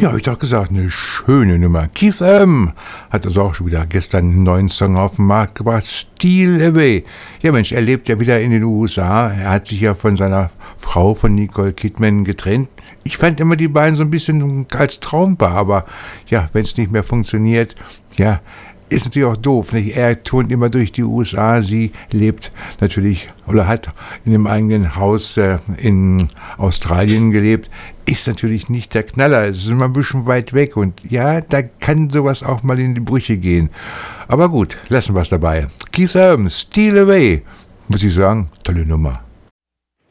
Ja, hab ich doch gesagt, eine schöne Nummer. Keith hat also auch schon wieder gestern einen neuen Song auf den Markt gebracht, Steal Away. Ja Mensch, er lebt ja wieder in den USA. Er hat sich ja von seiner Frau, von Nicole Kidman, getrennt. Ich fand immer die beiden so ein bisschen als Traumpaar, aber ja, wenn es nicht mehr funktioniert, ja, ist natürlich auch doof, nicht? Er turnt immer durch die USA, sie lebt natürlich oder hat in einem eigenen Haus in Australien gelebt, ist natürlich nicht der Knaller, es ist immer ein bisschen weit weg und ja, da kann sowas auch mal in die Brüche gehen. Aber gut, lassen wir es dabei. Keith Urban, Steal Away, muss ich sagen, tolle Nummer.